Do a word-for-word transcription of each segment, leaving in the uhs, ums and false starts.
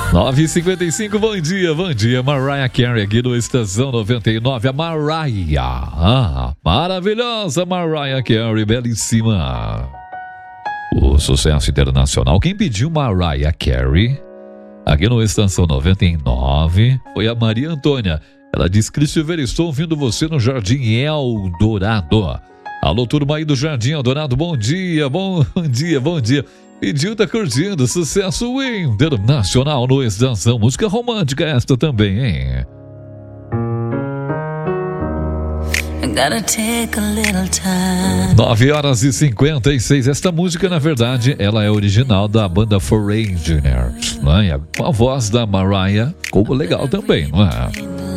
nove e cinquenta e cinco, bom dia, bom dia. Mariah Carey aqui no Estação noventa e nove. A Mariah, ah, maravilhosa Mariah Carey, belíssima. O sucesso internacional. Quem pediu Mariah Carey aqui no Estação noventa e nove foi a Maria Antônia. Ela disse: Cristiver, estou ouvindo você no Jardim Eldorado. Alô, turma aí do Jardim Eldorado, bom dia, bom dia, bom dia. Pediu, tá curtindo, sucesso internacional no Estação. Música romântica esta também, hein? nove horas e cinquenta e seis. Esta música, na verdade, ela é original da banda Foreigners, não é? Com a voz da Mariah, como legal também, não é?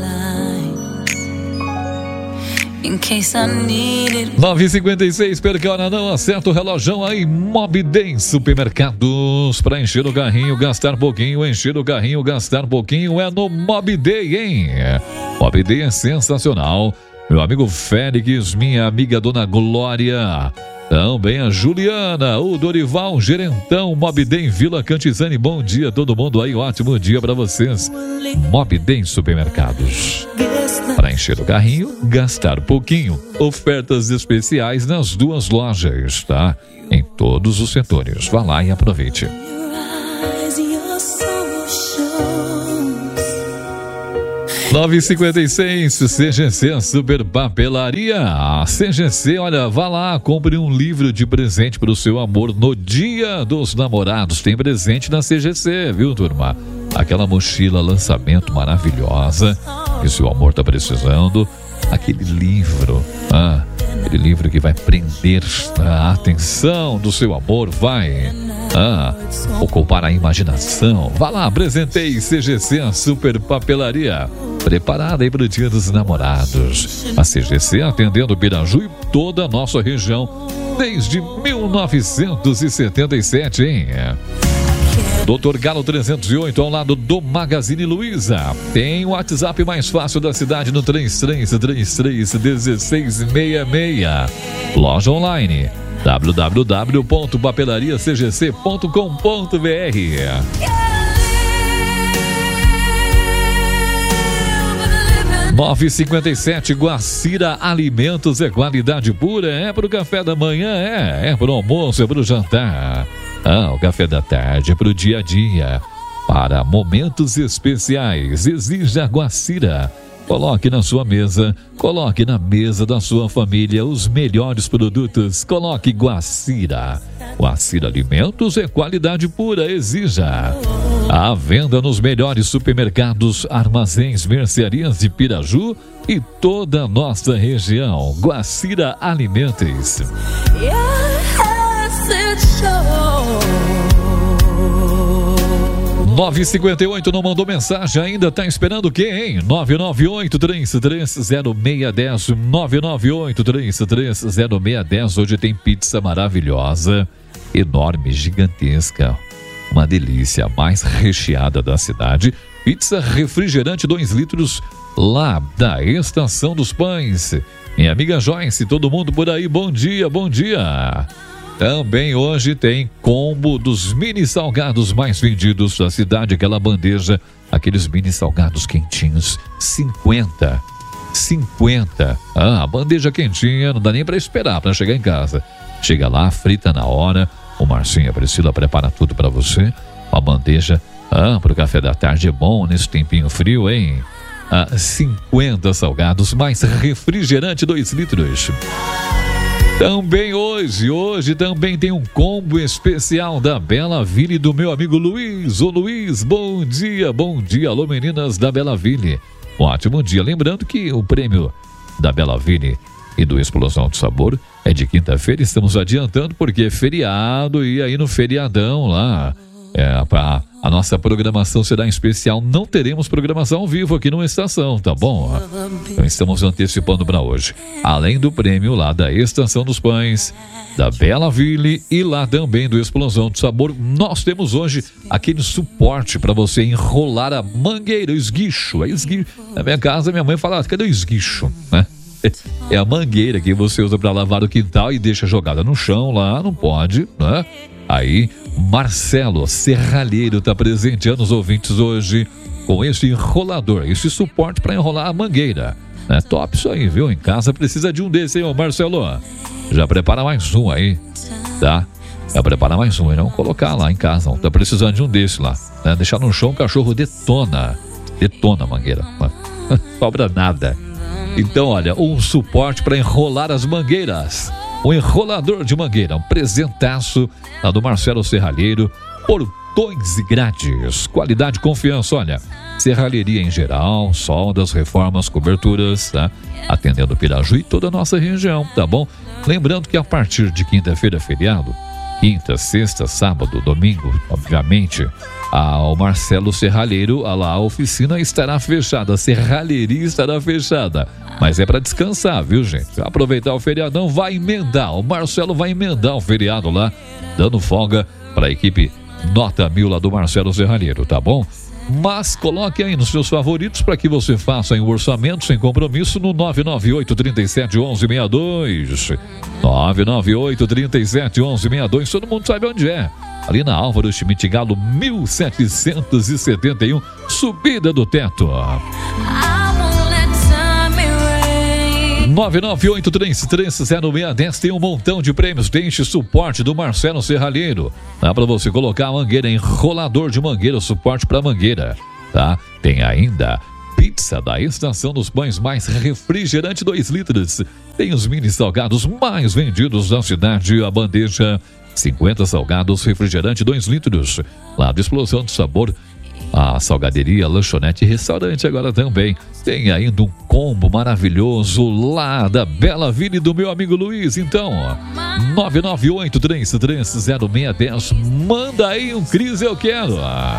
nove e cinquenta e seis, perca a hora não, acerta o relógio aí. Mobidem Supermercados, para encher o carrinho, gastar pouquinho, encher o carrinho, gastar pouquinho, é no Mobidem, hein? Mobidem é sensacional. Meu amigo Félix, minha amiga Dona Glória, também a Juliana, o Dorival, Gerentão, Mobidem Vila Cantizane, bom dia todo mundo aí, ótimo dia para vocês. Mobidem Supermercados, para encher o carrinho, gastar pouquinho. Ofertas especiais nas duas lojas, tá? Em todos os setores. Vá lá e aproveite. nove e cinquenta e seis, C G C Super Papelaria. A C G C, olha, vá lá, compre um livro de presente para o seu amor no Dia dos Namorados. Tem presente na C G C, viu, turma? Aquela mochila lançamento maravilhosa que seu amor está precisando. Aquele livro, ah, aquele livro que vai prender a atenção do seu amor, vai ah, ocupar a imaginação. Vá lá, apresentei C G C, a Super Papelaria, preparada aí para o Dia dos Namorados. A C G C atendendo Piraju e toda a nossa região desde mil novecentos e setenta e sete, hein? doutor Galo trezentos e oito, ao lado do Magazine Luiza. Tem o WhatsApp mais fácil da cidade no três três três três um seis seis seis. Loja online w w w ponto papelaria c g c ponto com ponto b r. nove e cinquenta e sete, Guacira Alimentos é qualidade pura, é pro café da manhã, é, é pro almoço, é pro jantar. Ah, o café da tarde é pro dia a dia. Para momentos especiais, exija Guacira. Coloque na sua mesa, coloque na mesa da sua família os melhores produtos. Coloque Guacira. Guacira Alimentos é qualidade pura, exija. À venda nos melhores supermercados, armazéns, mercearias de Piraju e toda a nossa região. Guacira Alimentos. nove e cinquenta e oito, não mandou mensagem ainda, tá esperando o quê, hein? nove nove oito, três três zero seis um zero, nove nove oito, três três zero seis um zero. Hoje tem pizza maravilhosa, enorme, gigantesca, uma delícia, a mais recheada da cidade. Pizza refrigerante dois litros lá da Estação dos Pães. Minha amiga Joyce, todo mundo por aí, bom dia, bom dia. Também hoje tem combo dos mini salgados mais vendidos da cidade, aquela bandeja, aqueles mini salgados quentinhos, cinquenta, cinquenta. Ah, a bandeja quentinha, não dá nem para esperar para chegar em casa. Chega lá, frita na hora, o Marcinho e a Priscila prepara tudo para você. Uma bandeja, ah, pro café da tarde é bom nesse tempinho frio, hein? Ah, cinquenta salgados mais refrigerante dois litros. Também hoje, hoje também tem um combo especial da Bela Ville do meu amigo Luiz. Ô Luiz, bom dia, bom dia. Alô meninas da Bela Ville. Um ótimo dia. Lembrando que o prêmio da Bela Ville e do Explosão de Sabor é de quinta-feira. Estamos adiantando porque é feriado e aí no feriadão lá, é, pra, a nossa programação será em especial. Não teremos programação ao vivo aqui no Estação, tá bom? Então estamos antecipando para hoje. Além do prêmio lá da Estação dos Pães, da Bela Ville e lá também do Explosão de Sabor, nós temos hoje aquele suporte para você enrolar a mangueira, o esguicho. É esguicho. Na minha casa, minha mãe fala, cadê o esguicho? Né? É a mangueira que você usa para lavar o quintal e deixa jogada no chão lá, não pode, né? Aí Marcelo Serralheiro está presenteando os ouvintes hoje com esse enrolador, esse suporte para enrolar a mangueira. É top isso aí, viu? Em casa precisa de um desse, hein, ô Marcelo? Já prepara mais um aí, tá? Já prepara mais um, e não colocar lá em casa. Não tá precisando de um desse lá, né? Deixar no chão, o cachorro detona. Detona a mangueira. Não sobra nada. Então, olha, um suporte para enrolar as mangueiras. Um enrolador de mangueira, um presentaço lá do Marcelo Serralheiro. Portões e grades, qualidade e confiança, olha. Serralheria em geral, soldas, reformas, coberturas, tá? Atendendo Piraju e toda a nossa região, tá bom? Lembrando que a partir de quinta-feira é feriado, quinta, sexta, sábado, domingo, obviamente, a, o Marcelo Serralheiro, a, lá, a oficina estará fechada, a serralheria estará fechada, mas é para descansar, viu, gente? Aproveitar o feriadão, vai emendar, o Marcelo vai emendar o feriado lá, dando folga para a equipe Nota Mil lá do Marcelo Serralheiro, tá bom? Mas coloque aí nos seus favoritos para que você faça em um orçamento sem compromisso no nove nove oito, três sete, um um seis dois. nove nove oito, três sete, um um seis dois. Todo mundo sabe onde é. Ali na Álvaro Schmidt Galo, mil setecentos e setenta e um, subida do teto. nove nove oito, três três zero seis um zero tem um montão de prêmios. Deixe suporte do Marcelo Serralheiro. Dá para você colocar a mangueira, enrolador de mangueira, suporte para mangueira, tá? Tem ainda pizza da Estação dos Pães mais refrigerante dois litros. Tem os mini salgados mais vendidos da cidade, a bandeja cinquenta salgados, refrigerante dois litros. Lá do Explosão do Sabor, a salgaderia, lanchonete e restaurante agora também. Tem ainda um combo maravilhoso lá da Bela Vila e do meu amigo Luiz. Então, nove nove oito, três três zero seis um zero. Manda aí um Cris, eu quero.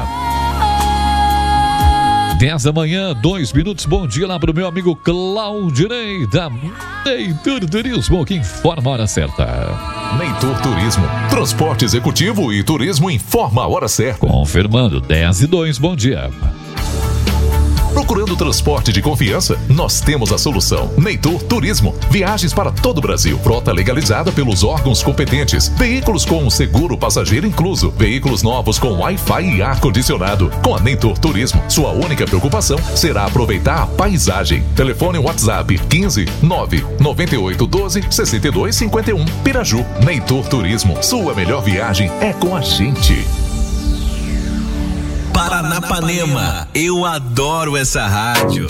dez da manhã, dois minutos. Bom dia lá pro meu amigo Claudinei da Neitor Turismo, que informa a hora certa. Neitor Turismo, transporte executivo e turismo informa a hora certa. Confirmando, dez e dois, bom dia. Procurando transporte de confiança? Nós temos a solução. Neitor Turismo. Viagens para todo o Brasil. Frota legalizada pelos órgãos competentes. Veículos com seguro passageiro incluso. Veículos novos com Wi-Fi e ar-condicionado. Com a Neitor Turismo, sua única preocupação será aproveitar a paisagem. Telefone WhatsApp quinze, nove, noventa e oito, doze, sessenta e dois, cinquenta e um. Piraju. Neitor Turismo. Sua melhor viagem é com a gente. Paranapanema, eu adoro essa rádio.